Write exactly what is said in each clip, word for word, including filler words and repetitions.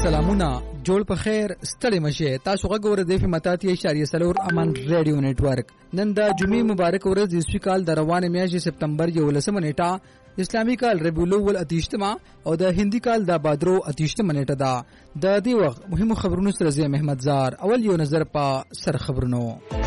سلامونه جوړ په خیر ستړي مشه تاسو غوړې د فماتات اشاریه سلور امن ریډیو نتورک نن د جمعې مبارک ورځ د اسوي کال د روانه میاشتې سپتمبر یولسمه نیټه اسلامي کال ربیع الاول اتیشتمه او د هندي کال د بادرو اتیشتمه نیټه ده د دې وخت مهمو خبرونو سره زه محمد زار اول یو نظر په سر خبرونو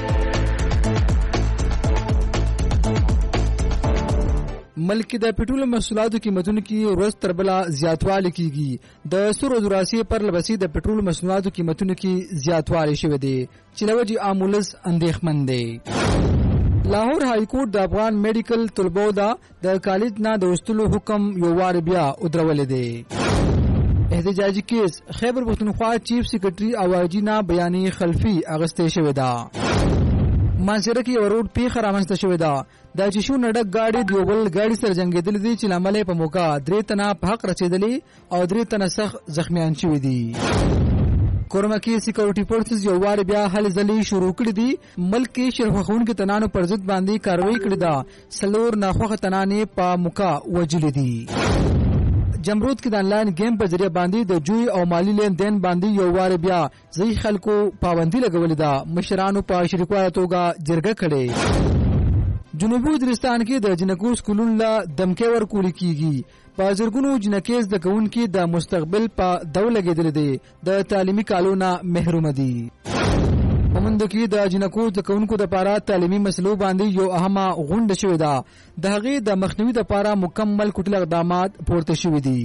ملک د پټرول محصولاتو قیمتونو کې ورځ تر بله زیاتوالی کیږي د سرو دراسي پر لبسي د پټرول محصولاتو قیمتونو کې زیاتوالی شوی دی چې لوجه عامولز اندېښمن دی لاهور های کورټ د افغان میډیکل طلبو دا د کالج نه د وستلو حکم یو وار بیا ودرولې دی احتجاجي کیس خیبر پښتونخوا چیف سیکریټري اواجی نه بیانې خلفي اغستې شوی دا مانسره کې ورود پیخه رامنځته شوې ده د چشو نډک گاډي دیوبل گاډي سره جنگیدل دي چې لامل په موقع درې تنه په حق رسیدلی او درې تنه سخت زخمیان شوي دي کورما کې سکیورټي فورسز یو وار بیا هلې ځلې شروع کړې دي ملک کې شرفخون کې تنانو پر ضد باندې کاروایی کړې ده سلور ناخوخه تنانې په موقع وجلې دي جمرود کې د انلاین گیم په ذریعہ باندې د جوی او مالی لین دین باندې یو وار بیا ځای خلکو پابندي لګولې ده مشرانو په شریکوالي توګه جرګه کړې جنوبي وزیرستان کې د جنکو سکولونو له دمکې ورکول کیږي په زرګونو جنکې د کوونکو د مستقبل په دو لګېدل دي د تعلیمي کالونه محروم دي پمند کې د جنکو د کوونکو د لپاره تعلیمي مسلو باندې یو اهمه غونډه شوې ده د هغې د مخنیوي لپاره مکمل کټل اقدامات پورته شوي دي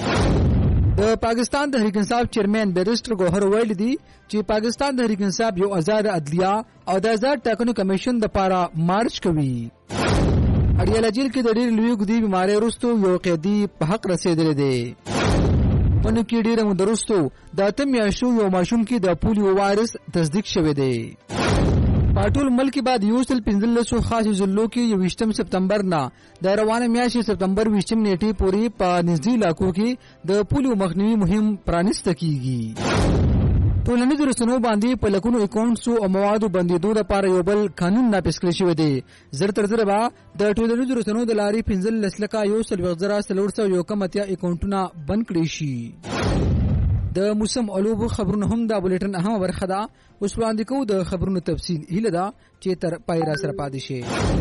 د پاکستان د تحریک انصاف چیرمن بیرسټر ګوهر ویل دي چې پاکستان د تحریک انصاف یو آزاد عدلیه او د آزاد ټاکنو کمیشن د لپاره مارچ کوي اړیاله جیل کې د ډېر لوی ګدي بیماری وروسته یو قیدي په حق رسیدلی دی پنو کې ډیره مدرستو د اتم میاشتو یو ماشوم کې د پولیو وایرس تصدیق شوی دی پټول ملک بعد یو سل پنځلسو خاص ضلعو کې یو ویشتم سپتمبر نه د روانه میاشتې سپتمبر ویشتم نیټې پورې په نږدې علاقو کې د پولیو مخنیوي مهم پرانیسته کیږي ټولنیزو رسنیو باندې په لکونو اکاونټسو او موادو بندیدو لپاره یو بل قانون نافذ کړی شوی دی زر تر زره به د ټولنیزو رسنیو د لارې پنځلس لکه یو سل زره څلور سوه یو کم اتیا اکاونټونه بند کړي شي د موسم الوبو خبرونه هم د بولیټن اهمه برخه ده اوس وړاندې کوو د خبرونو تفصیل هیله ده چې تر پای را سره پاتې شي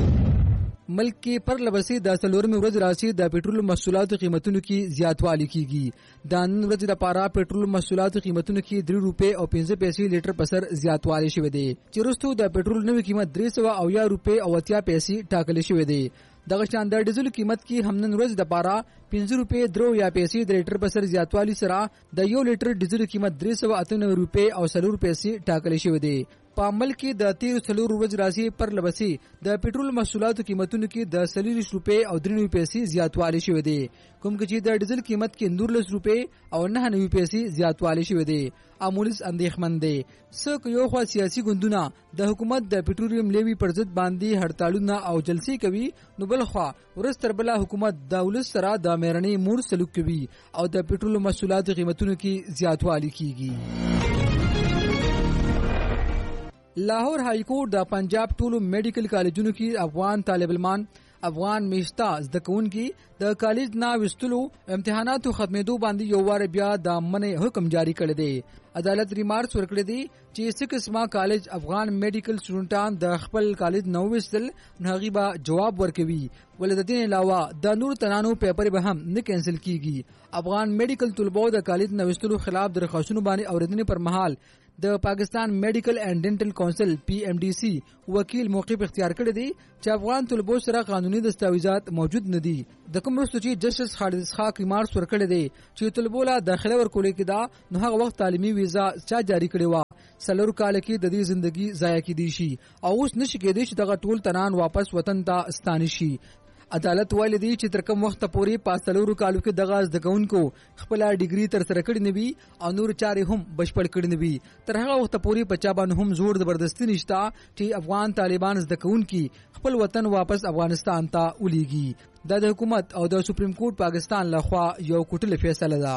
ملک کې پر لبسي د څلورمې ورځ راسي د پټرول محصولاتو قیمتونو کې زیاتوالی کیږي د نن ورځ لپاره پټرول محصولاتو قیمتونو کې درې روپۍ او پنځه پیسې لیټر په سر زیاتوالی شوی دی چې وروسته د پټرول نوې قیمت درې سوه اویا روپۍ او اتیا پیسې ټاکل شوی دی دغه شان د ډیزل قیمت کې هم نن ورځ لپاره پنځه روپۍ درو یا پیسې د لیټر په سر زیاتوالی سره د یو لیټر ډیزل قیمت درې سوه اته نوي روپۍ او څلور پیسې ټاکل شوی دی په عمل کې د تیر څلور ورځ راځي پر لبسي د پټرول محصولاتو قیمتونو کې د څلوېښت روپۍ او درې نوي پیسې زیاتوالی شوی دی کوم چې د ډیزل قیمت کې نورلس روپۍ او نه نوي پیسې زیاتوالی شوی دی عامولز اندېښمن دی څوک یو خوا سیاسي ګوندونه د حکومت د پټرولیم لیوي پر ضد باندې هړتالونه او جلسې کوي نو بل خوا ورځ تر بله حکومت د ولس سره د میرنۍ مور سلوک کوي او د پټرول محصولاتو قیمتونو کې زیاتوالی کیږي لاهور های کورټ د پنجاب ټولو میډیکل کالجونو کې افغان طالب علمان افغان میشته زده کوونکي د کالج نه وستلو امتحاناتو ختمېدو باندې یو وار بیا د منع حکم جاری کړی دی عدالت ریمارکس ورکړی دی چې څه قسمه کالج افغان میډیکل سټوډنټان د خپل کالج نه وستل نو هغوی به جواب ورکوي ولې د دې علاوه د نور تنانو پیپر به هم نه کینسل کیږي افغان میډیکل طلبو د کالج نه وستلو خلاف درخواستونو باندې اورېدنې پر مهال د پاکستان میډیکل اینڈ ډینټل کونسل پی ایم ډی سی وکیل موقف اختیار کړی دی چې افغان طلبو سره قانوني دستاویزات موجود نه دي د کوم وروسته چې جسټس خالد اسحاق ریمارکس ورکړی دی چې طلبو لا داخله ورکول کېده نو هغه وخت تعلیمي ویزا چا جاری کړی و سلور کال کې د دې ژوندۍ ضایع کېدی شي او اوس نشي کېدی چې دغه ټول تنان واپس وطن ته ستانه شي عدالت ویلي دی چې تر کوم وخت پورې په څلورو کالو کې دغه زده کوونکو خپل ډیګري تر سره کړې نه وي او نور چارې هم بشپړ کړې نه وي تر هغه وخت پورې په چا باندې هم زور زبردستی نشته چې افغان طالبان زده کوونکي خپل وطن واپس افغانستان ته ولیږي دا د حکومت او د سپریم کورټ پاکستان لخوا یو کوټله فیصله ده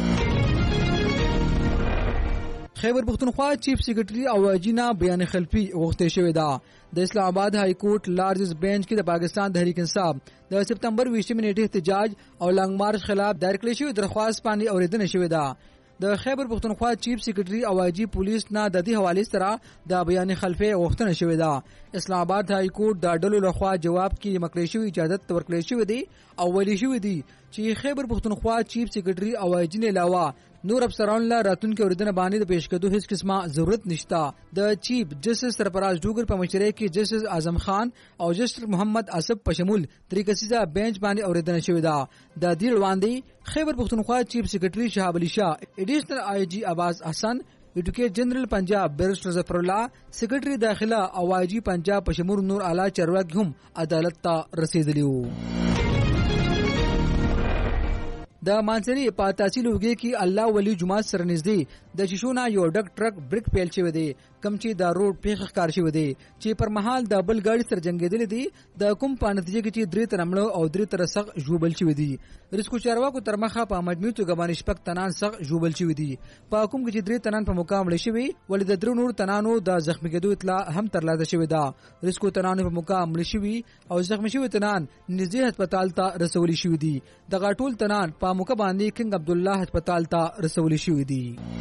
خیبر پختونخوا چیف سیکریټري او اجینا بیان خلفي غوښتل شوی دا د اسلام آباد های کورټ لارجز بینچ کې د پاکستان تحریک انصاف د سپتمبر ویشتمې نیټې احتجاج او لانګ مارچ خلاف دایر کړی شوی درخواست باندې اورېدنه شوې ده د خیبر پښتونخوا چیف سیکریټري او آی جی پولیس نه د دې حواله سره د بیان خلفي غوښتنه شوې ده. اسلام آباد های کورټ د ډلو لخوا جواب کې مکړې شوې اجازه ورکړې شوې دي او ویلي شوې دي چې خیبر پښتونخوا چیف سیکریټري او آی جی نه علاوه نور افسران لا راتونکو اوریدنه باندې د پیش کېدو هیڅ قسمه ضرورت نشته. د چیف جسټس سرفراز ډوګر په مشرۍ کې جسټس اعظم خان او جسټس محمد اسب په شمول درې کسیزه بنچ باندې اوریدنه شوې ده. د دې وړاندې خیبر پښتونخوا چیف سیکریټري شهاب علي شاه، ایډیشنل آی جی عباس حسن، ایډوکیټ جنرال پنجاب بیرسټر ظفر الله، سیکریټري داخله او آی جی پنجاب په شمول نور اعلی چارواکي هم عدالت ته رسیدلی وو. د مانسری په تحصیل وګي کې الله ولی جمعه سره نږدې د شیشونه یو ډک ټرک بریک پیل شوی دی کم چې د روډ پیښ ښکار شوی دی چې پر مهال د بل ګاډي سره جنگیدل دي. د کوم په نتیجه کې چې درې تر مړو او درې تر سغ ژوبل شوی دي. ریسکو چارواکو تر مخه په مجموعي توګه باندې شپږ تنان سغ ژوبل شوی دي. په کوم کې چې درې تنان په مقام لشي وي ولې د درو نور تنانو د زخمی کېدو اطلاع هم ترلاسه شوی ده. ریسکو تنانو په مقام لشي وي او زخمی شوی تنان نږدې هسپتال ته رسولي شوی دي. د غاټول تنان په موقع باندې کنګ عبد الله هسپتال ته رسولي شوی دي.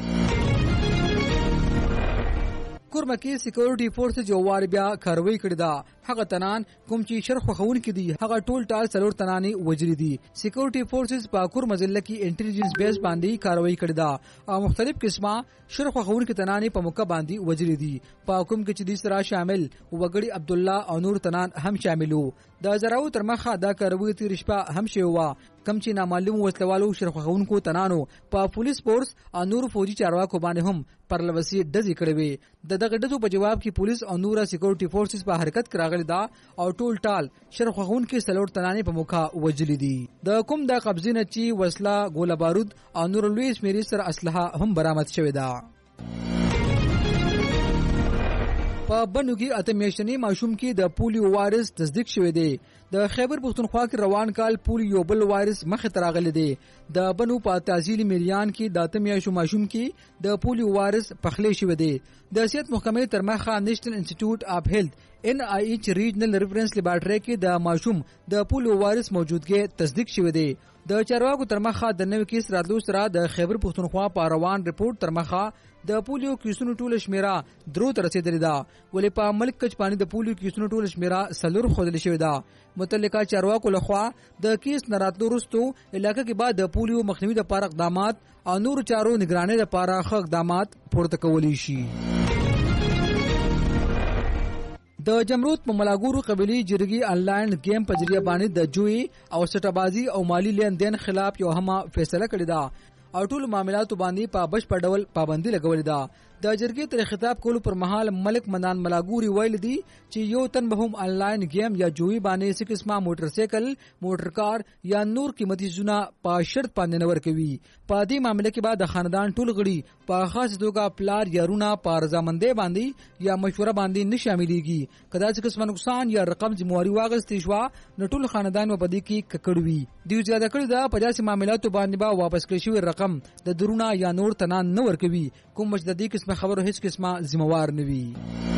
کورمه کې سکیورټي فورسز یو وار بیا کاروي کړې ده. هغه تنان کوم چې شرخ خوون کې دي هغه ټول ټال څلور تناني وجري دي. سکیورټي فورسز په کورمه ضلع کې انټيليجنس بیس باندې کاروي کړې ده او مختلف قسمه شرخ خوون کې تناني په موقع باندې وجري دي. په کوم کې چې د سره شامل وګړي عبد الله او نور تنان هم شاملو. د زراو تر مخه دا کاروي تیر شپه هم شوی و کم چې نامعلوم وسلوالو شرخ خوونکو تنانو په پولیس فورس او نور فوجي چارواکو باندې هم پرلوسي ډزې کړې وي. د دغه ډزو په جواب کې پولیس او نور سکیورټي فورسز په حرکت کې راغلي دا او ټول ټال شرخ خوونکو سلور تنانې په موقع وجلي دي. د کوم د قبضې نه چې وسله ګوله بارود او نور لوی شمیرې سره اسلحه هم برآمد شوې ده. په بنو کې اته میاشتنې ماشوم کې د پولیو وایرس تصدیق شوی دی. د خیبر پښتونخوا کې روان کال پولیو بل وایرس مخ ته راغلی دی. د بنو په تحصیل میریان کې د اته میاشتو ماشوم کې د پولیو وایرس پخلی شوی دی. د صحت محکمې تر مخه نېشنل انسټیټیوټ اف هیلث ان آی ایچ ریجنل ریفرنس لیبارټری کې د ماشوم د پولیو وایرس موجودګي تصدیق شوی دی. د چارواکو تر مخه د نوې کیس راتلو سره د خیبر پښتونخوا په روان ریپورت تر مخه د پولیو کیسونو ټول شمیره درو تر رسیدلې ده. ولې په ملک کچ باندې د پولیو کیسونو ټول شمیره سلور خودل شوی ده. متعلقه چارواکو لخوا د کیس نراتلو وروسته علاقې کې بعد د پولیو مخنیوي لپاره اقدامات او نور چارو نگرانۍ لپاره ښه اقدامات پورته کولی شي. د جمرود په ملاګورو قبيلي جرګي انلاین گیم په ذریعہ باندې د جوئی او سټابازي او مالی لین دین خلاف یو هم فیصله کړې ده او ټول معاملاتو باندې په بشپړ ډول پابندي لګولې ده. د جرګې تر خطاب کولو پر مهال ملک منان ملاګوري ویل دي چې یو تن به هم انلاین گیم یا جوئی باندې څه قسمه موټر سایکل، موټر کار یا نور قیمتي زونه په شرط باندې نه ورکوي. په دې معاملې کې بعد د خاندان ټول غړي په خاص توګه پلار یا رونه په رضامندۍ باندې یا مشوره باندې نه شاملېږي. کدا چې قسمه نقصان یا رقم ذمہواری واغستې شو نو ټول خاندان په دې کې ککړوي. دی زیاده کړی دا په داسې معاملاتو باندې با واپس کړی شوی رقم د درونه یا نور تنان نه ورکوي. کوم مجددي قسمه خبرو هیڅ قسمه ذمہوار نه وي.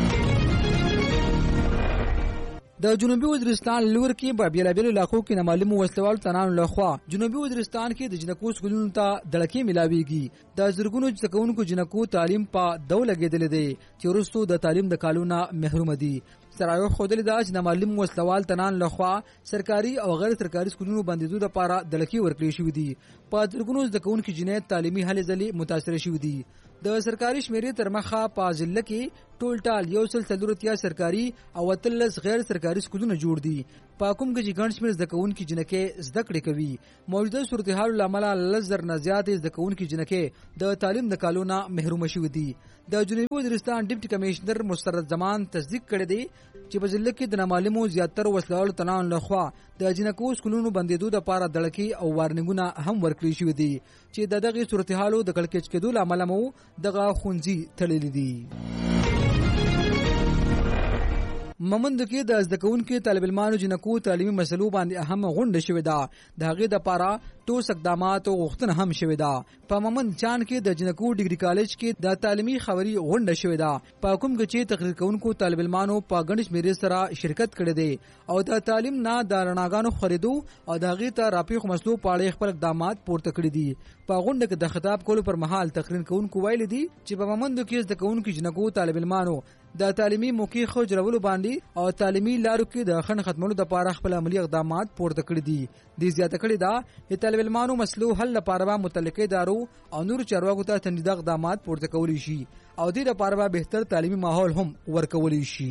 د جنوبي وزیرستان لور کې په بیلابیلو علاقو کې نامعلوم وسلوال تنانو لخوا جنوبي وزیرستان کې د جنکو سکولونو ته دړکې ملاويږي. د زرګونو ځکونکو جنکو تعلیم په دو لګیدل دي چې وروسته د تعلیم د کالونه محروم دي. سرایو خودل دا چې نامعلوم وسلوال تنان لخوا سرکاري او غیر سرکاري سکولونو بندیدو لپاره دړکې ورکړې شوې دي. په زرګونو ځکونکو جنې تعلیمي هلې ځلې متاثر شوې دي. د سرکاري شمیرې تر مخه په ضلع کې ټول ټال یو سل څلورتیا سرکاري او اتلس غیر سرکاري سکولونه جوړ دي. په کوم کې ګڼ شمېر زدهکوونکي جنکې زده کړې کوي. موجوده صورتحال له امله لس زر نه زیاتې زدهکوونکي جنکې د تعلیم د کالونه محروم شوي دي. د جنوبي وزیرستان ډیپټي کمشنر مسرت زمان تصدیق کړی دی چې په ضلع کې د نامعلومو زیاتره وسلوالو تنان لخوا د جنکو سکولونو بندیدو لپاره دړکې او وارننګونه هم ورکړي شوي دي چې د دغه صورتحالو د کړکېچ کېدو له امله مو دغه ښوونځي تړلي دي. ممند کې د زده کوونکو طالب علمانو جنکو تعلیمي مسلو باندې اهم غونډه شوې ده د هغې دپاره ټوس اقدامات او غوښتنه هم شوې ده په ممند چان کې د جنکو ډیګري کالج کې د تعلیمي خبري غونډه شوې ده په کوم کې چې تقریر کوونکو طالب علمانو په ګڼ شمېر سره شرکت کړی دی او د تعلیم نه د رڼاګانو خریدو او د هغې ته راپیښ مسلو په اړه خپل اقدامات پورته کړي دي په غونډه کې د خطاب کولو پر مهال تقریر کوونکو ویلي دي چې په ممندو کې زده کوونکو جنکو طالب علمانو د تعلیمي موقع خو جوړولو باندې او تعلیمي لارو کې د خنډ ختمولو لپاره خپل عملی اقدامات پورته کړي دي د زیاته کړي دا چې طالب علمانو مسلو حل لپاره متعلقه ادارو او نور چارواکو ته تندیده اقدامات پورته کولی شي او دې لپاره بهتر تعلیمي ماحول هم ورکولی شي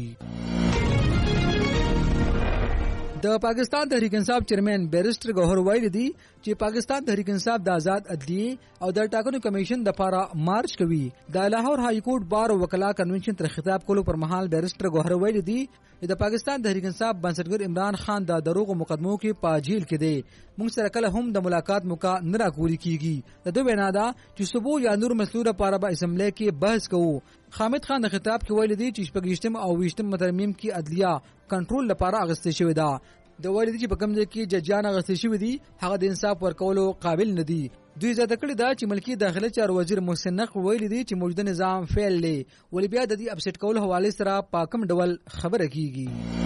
د پاکستان تحریک انصاف چیرمن بیرسټر گوهر ویلي دي چې پاکستان تحریک انصاف د آزاد عدلیه او د ټاکنو کمیشن د لپاره مارچ کوي د لاهور های کورټ بار او وکلا کنونشن تر خطاب کولو پر مهال بیرسټر گوهر ویلي دي چې د پاکستان تحریک انصاف بنسټګر عمران خان د دروغ مقدمو کې په جیل کې دی موږ سره کله هم د ملاقات موقع نه راکوري کیږي د دوی وینا ده چې صبح یا نور مسلو لپاره به اسمبلی کې بحث کوو حامد خان د خطاب کې ویلي دي چې شپږشتم او ویشتم مترمیم کې عدلیه کنټرول لپاره اغستې شوې ده د ویلي دي چې په کوم ځای کې ججیان اغستې شوي دي هغه د انصاف ورکولو قابل نه دي دوی زیاته کړي ده چې ملکی داخله چارو وزیر محسن نقوی ویلي دي چې موجوده نظام فعال دی ولې بیا د دې اپسیټ کولو حواله سره په کوم ډول خبره کیږي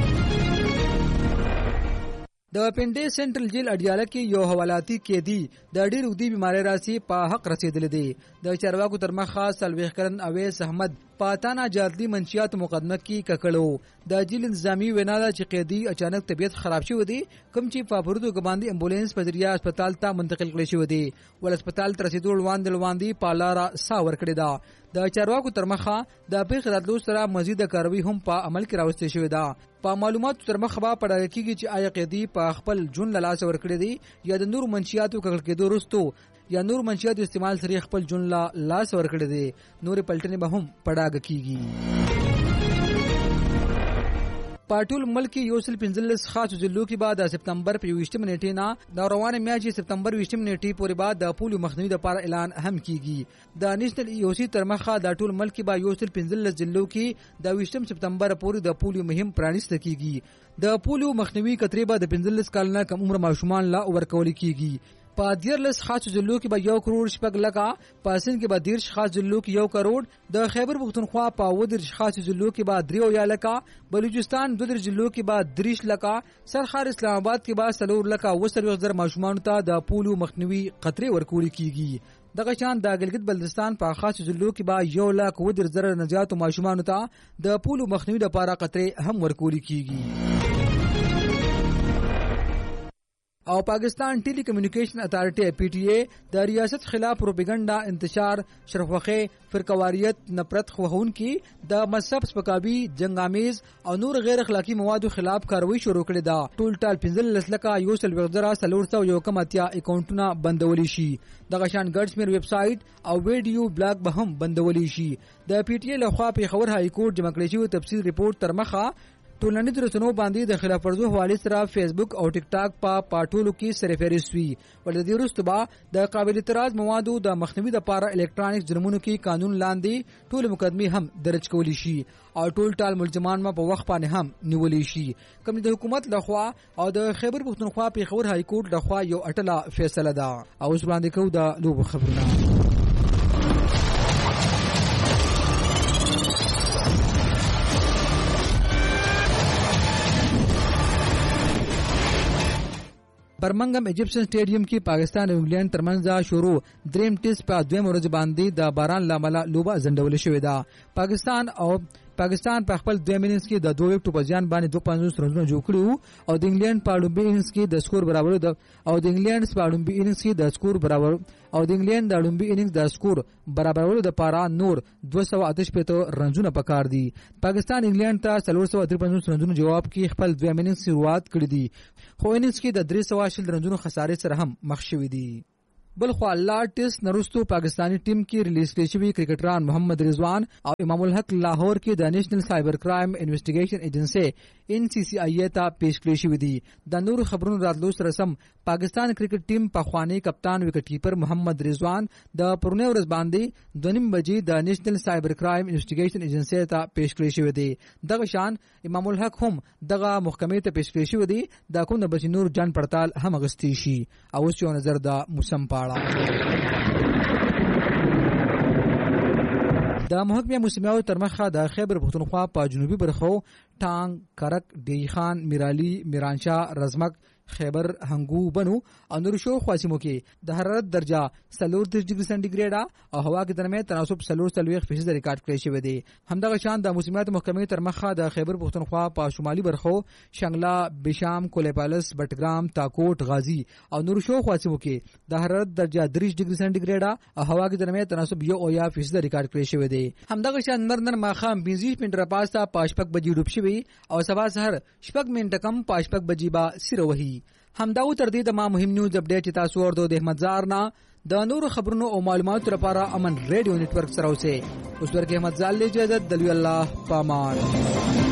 د پنډې سنټرل جیل اډیاله کې یو حوالاتي قیدی د ډېر اوږدې بیمارۍ راسي په حق رسیدلی دی د چارواکو تر مخه څلوېښت کلن اویس احمد په تانا جعلي منشیات مقدمه کې ککړو د جیل انتظامی وینا ده چې قیدی اچانک طبیعت خراب شوی دی کوم چې په پردو باندې امبولانس په ذریعہ هسپتال ته منتقل کړی شوی دی ول هسپتال ته رسیدو وړاندې وړاندې په لاره سا ورکړی ده د چارواکو تر مخه د پیښې راتلو سره مزید کاروي هم په عمل کې راوستل شوې ده په معلوماتو تر مخه به پړه کېږي چې آیا قیدی په خپل جون له لاسه ورکړی دی یا د نور منشیاتو ککړ کېدو وروسته یا نور منشیاتو استعمال سره خپل جون له لاسه ورکړی دی نورې پلټنې به هم پړه کېږي پټول ملک یو سل پنځلس خاص ضلعو کې بعد د سپتمبر په یوشتم نیټې نه د روانه میاشتې سپتمبر یوشتم نیټې پورې بعد د پولیو مخنیوي لپاره اعلان هم کیږي د نېشنل ای او سی تر مخه د ټول ملک کې با یو سل پنځلس ضلعو کې د یوشتم سپتمبر پورې د پولیو مهم پرانیسته کیږي د پولیو مخنیوي کترې به د پنځلس کال نه کم عمر ماشومان لا ورکول کیږي په دیرلس خاص ضلعو کې به یو کروڑ شپږ لکه په سند کې به دیرش خاص ضلعو کې یو کروڑ د خیبر پختونخوا په ودرش خاص ضلعو کې به دریو یا لکه بلوچستان دودر ضلعو کې به دریش لکه سرخار اسلام آباد کې به سلور لکه وسلوخ زر ماشومان ته د پولیو مخنیوي قطرې ورکول کیږي دغه شان د ګلګت بلتستان په خاص ضلعو کې به یو لک ودر زر نجات ماشومان ته د پولیو مخنیوي لپاره قطرې هم ورکول کیږي او پاکستان ټیلی کمیونیکیشن اتھارٹی پی ٹی اے د ریاست خلاف پروپیګنډا انتشار شرفوخه فرقواریت نفرت خوهون کی د مذهب سپکاوي جنگامیز او نور غیر اخلاقی موادو خلاف کاروایی شروع کړې ده ټول ټال پنځلس لکه یو سل وغدرا سلورسو یو کم اتیا اکاونټونه بندولی شي دغه شان ګډسمیر ویب سټ او ویډیو بلاګ به هم بندولی شي د پی ټی اے لخوا په خبر های کورټ جمع کړی شوی تفصیل ریپورت تر مخه ټولنیز رسنیو باندې د خلاف ورزو حواله سره فیسبوک او ټیک ټاک په پاټولو کې سرفهرست وی ولدي رستبا د قابل اعتراض موادو د مخنیوي لپاره الکترونیک جرمونو کې قانون لاندې ټول مقدمه هم درج کولی شي او ټول ټال ملزمان ما په وخت باندې هم نیولی شي کوم د حکومت لخوا او د خیبر پختونخوا په خبر های کورټ لخوا یو اټله فیصله ده او اوس وړاندې کوو د لوب خبرونه برمنګم ایجپشن سټیډیم کې پاکستان او انګلند ترمنځ شروع دریم ټیسټ په دویم ورځ باندې د باران لامل لوبه ځنډول شوې ده پاکستان او پاکستان په خپل دویم اننګز کې د دوه وکټو په ځان باندې دوه پنځوس رنونه جوړ کړو او د انګلند په لومړي اننګز کې د سکور برابر د او د انګلند په لومړي اننګز کې د سکور برابر او د انګلند د لومړي اننګز د سکور برابرولو لپاره نور دوه سوه اته شپېته رنونه پکار دي پاکستان انګلند ته څلور سوه درې پنځوس رنونو جواب کې خپل دویم اننګز شروعات کړې دي خو اننګز کې د درې سوه شل رنونو خسارې سره هم مخ شوې دي بل خو الله ټیسټ نرستو پاکستانی ټیم کې ریلیز کړي شوی کرکټران محمد رضوان او امام الحق لاهور کې د نېشنل سایبر کرایم انویسټیګیشن ایجنسی ان سی سی آی ته پیش کړي شوی دي. د نور خبرونو راتلو سره سم پاکستان کرکټ ټیم پخوانی کپتان وکټ کیپر محمد رضوان د پرونی ورځ باندې دونیم بجې د نېشنل سایبر کرایم انویسټیګیشن ایجنسی ته پیش کړي شوی دي. دغه شان امام الحق هم دغه محکمې ته پیش کړي شوی دي. د کوم بچ نور جان پړتال هم غستی شي. او اوس یو نظر د موسم پاړه. د محکمه موسمیاو تر مخه د خیبر پختونخوا په جنوبي برخو ټانګ، کرک، ډی خان، میرالی، میرانشاه، رزمک، خیبر، هنګو، بنو او نور شو خواسمو کې د حرارت درجه سلور ډیګري سنټیګریډ او هوا کې درمه تناسب سلور سلويخ فیصد ریکارډ کړی شوی دی. همدغه شان د موسمیات محکمې تر مخه د خیبر پختونخوا په شمالي برخو شنګلا، بشام، کولیپالس، بټګرام، تاکوټ، غازی او نور شو خواسمو کې د حرارت درجه دریش ډیګري سنټیګریډ او هوا کې درمه تناسب یو او یا فیصد ریکارډ کړی شوی دی. همدغه شان نر نر ماخام پنځه منټه پاستا پاشپک بجې ډوب شوی او سبا سحر شپږ منټه کم پاشپک بجې با سره وهي. همداو تر دې د ما مهم نیوز اپډیټ چې تاسو ورته د احمد زار نه د نور خبرونو او معلوماتو لپاره امن ریډیو نتورک سره اوسه. اوس ورکه احمد زال له اجازه دلوي الله پامان.